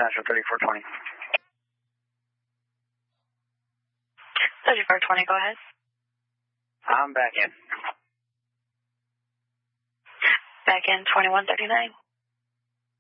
Nashville 3420. 3420, go ahead. I'm back in. Back in 2139.